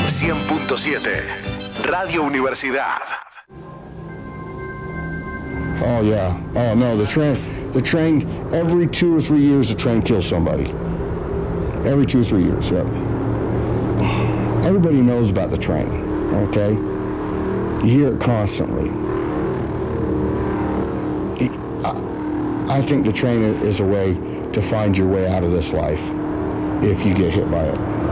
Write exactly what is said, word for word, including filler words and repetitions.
cien punto siete Radio Universidad. Oh yeah. Oh no, the train, the train. Every two or three years, the train kills somebody. Every two or three years. Yep. Everybody knows about the train. Okay. You hear it constantly. It, I, I think the train is a way to find your way out of this life if you get hit by it.